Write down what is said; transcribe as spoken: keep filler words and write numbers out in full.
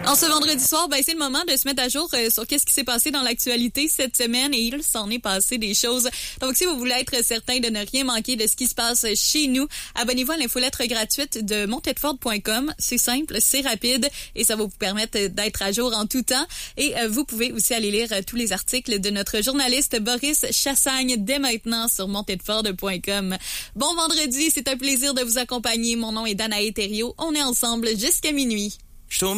En ce vendredi soir, ben, c'est le moment de se mettre à jour euh, sur qu'est-ce qui s'est passé dans l'actualité cette semaine et il s'en est passé des choses. Donc, si vous voulez être certain de ne rien manquer de ce qui se passe chez nous, abonnez-vous à l'infolettre gratuite de montedford point com. C'est simple, c'est rapide et ça va vous permettre d'être à jour en tout temps. Et euh, vous pouvez aussi aller lire euh, tous les articles de notre journaliste Boris Chassagne dès maintenant sur montedford point com. Bon vendredi, c'est un plaisir de vous accompagner. Mon nom est Danae Thériault. On est ensemble jusqu'à minuit.